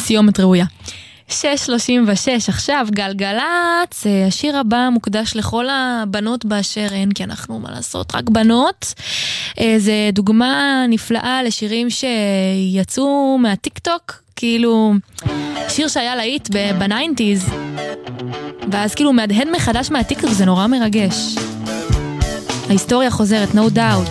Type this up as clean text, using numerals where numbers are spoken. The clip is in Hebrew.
סיומת ראויה. 6:36, עכשיו גלגלץ, השיר הבא מוקדש לכל הבנות באשר הן, כי אנחנו, מה לעשות, רק בנות. זה דוגמה נפלאה לשירים שיצאו מהטיק-טוק, כאילו שיר שהיה להיט בניינטיז, ואז כאילו מהדהד מחדש מהטיק-טוק, זה נורא מרגש. ההיסטוריה חוזרת, no doubt.